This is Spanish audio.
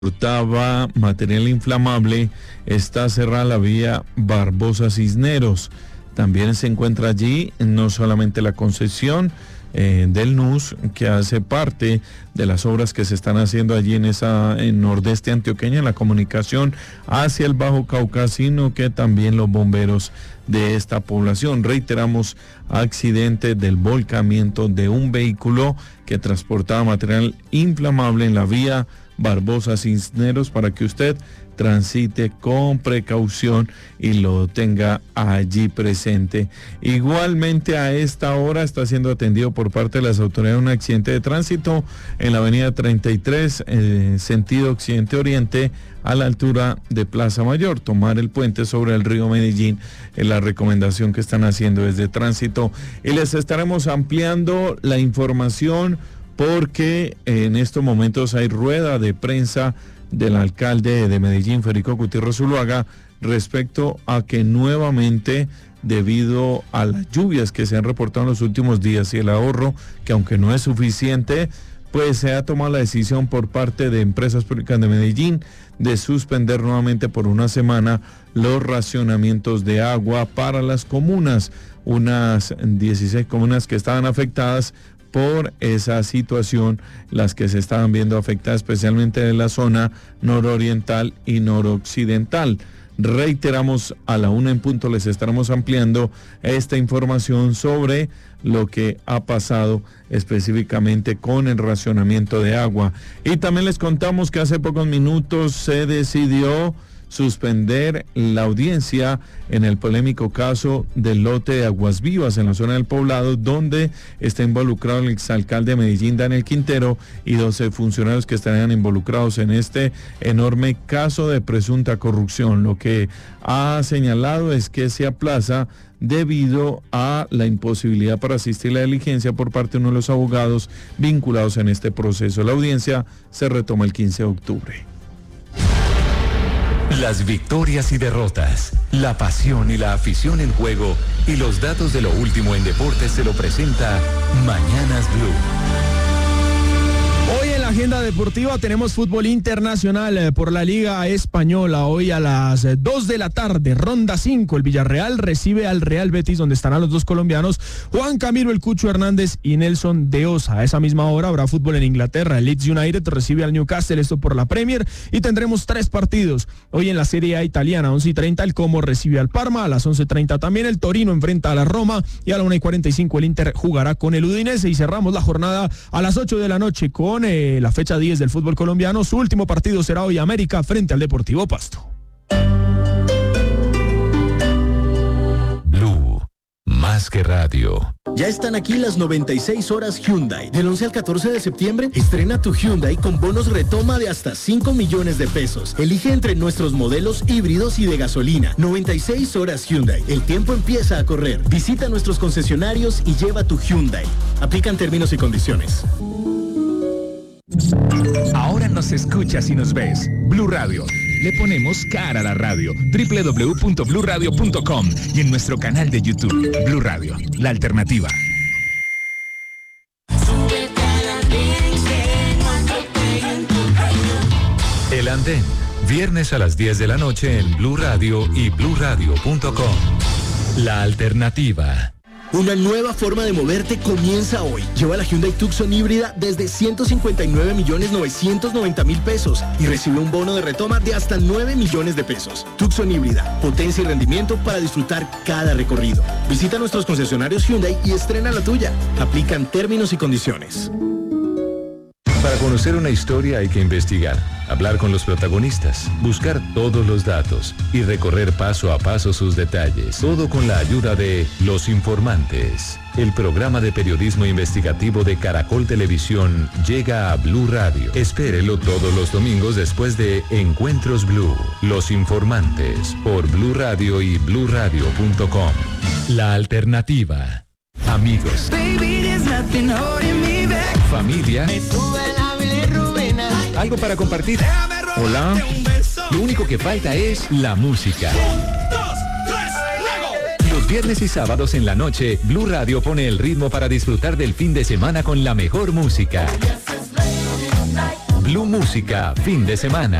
transportaba material inflamable. Está cerrada la vía Barbosa Cisneros. También se encuentra allí no solamente la concesión del NUS, que hace parte de las obras que se están haciendo allí en nordeste antioqueña, en la comunicación hacia el Bajo Cauca, sino que también los bomberos de esta población. Reiteramos, accidente del volcamiento de un vehículo que transportaba material inflamable en la vía Barbosa Cisneros, para que usted transite con precaución y lo tenga allí presente. Igualmente, a esta hora está siendo atendido por parte de las autoridades un accidente de tránsito en la avenida 33, sentido occidente-oriente, a la altura de Plaza Mayor. Tomar el puente sobre el río Medellín es la recomendación que están haciendo desde tránsito, y les estaremos ampliando la información porque en estos momentos hay rueda de prensa del alcalde de Medellín, Federico Gutiérrez Zuluaga, respecto a que nuevamente, debido a las lluvias que se han reportado en los últimos días y el ahorro, que aunque no es suficiente, pues se ha tomado la decisión por parte de Empresas Públicas de Medellín de suspender nuevamente por una semana los racionamientos de agua para las comunas, unas 16 comunas que estaban afectadas por esa situación, las que se estaban viendo afectadas especialmente en la zona nororiental y noroccidental. Reiteramos, a la 1 en punto les estaremos ampliando esta información sobre lo que ha pasado específicamente con el racionamiento de agua. Y también les contamos que hace pocos minutos se decidió suspender la audiencia en el polémico caso del lote de Aguas Vivas en la zona del Poblado, donde está involucrado el exalcalde de Medellín, Daniel Quintero, y 12 funcionarios que estarían involucrados en este enorme caso de presunta corrupción. Lo que ha señalado es que se aplaza debido a la imposibilidad para asistir a la diligencia por parte de uno de los abogados vinculados en este proceso. La audiencia se retoma el 15 de octubre. Las victorias y derrotas, la pasión y la afición en juego y los datos de lo último en deportes se lo presenta Mañanas Blue. Hoy en la agenda deportiva tenemos fútbol internacional por la Liga Española. Hoy a las 2 de la tarde, ronda 5, el Villarreal recibe al Real Betis, donde estarán los dos colombianos, Juan Camilo El Cucho Hernández y Nelson de Osa. A esa misma hora habrá fútbol en Inglaterra. El Leeds United recibe al Newcastle, esto por la Premier, y tendremos 3 partidos. Hoy en la Serie A italiana, 11:30 el Como recibe al Parma, a las 11:30 también el Torino enfrenta a la Roma, y a la 1:45 el Inter jugará con el Udinese, y cerramos la jornada a las 8 de la noche con la fecha 10 del fútbol colombiano. Su último partido será hoy, América frente al Deportivo Pasto. Blue, más que radio. Ya están aquí las 96 horas Hyundai. Del 11 al 14 de septiembre, estrena tu Hyundai con bonos retoma de hasta 5 millones de pesos. Elige entre nuestros modelos híbridos y de gasolina. 96 horas Hyundai. El tiempo empieza a correr. Visita nuestros concesionarios y lleva tu Hyundai. Aplican términos y condiciones. Ahora nos escuchas y nos ves. Blue Radio. Le ponemos cara a la radio. www.bluradio.com y en nuestro canal de YouTube. Blue Radio, la alternativa. El Andén. Viernes a las 10 de la noche en Blue Radio y bluradio.com. La alternativa. Una nueva forma de moverte comienza hoy. Lleva la Hyundai Tucson híbrida desde 159.990.000 pesos y recibe un bono de retoma de hasta 9 millones de pesos. Tucson híbrida, potencia y rendimiento para disfrutar cada recorrido. Visita nuestros concesionarios Hyundai y estrena la tuya. Aplican términos y condiciones. Para conocer una historia hay que investigar, hablar con los protagonistas, buscar todos los datos y recorrer paso a paso sus detalles. Todo con la ayuda de Los Informantes. El programa de periodismo investigativo de Caracol Televisión llega a Blue Radio. Espérelo todos los domingos después de Encuentros Blue. Los Informantes por Blue Radio y bluradio.com. La alternativa. Amigos. Familia. Algo para compartir. Hola. Lo único que falta es la música. Los viernes y sábados en la noche, Blue Radio pone el ritmo para disfrutar del fin de semana con la mejor música. Blue Música, fin de semana.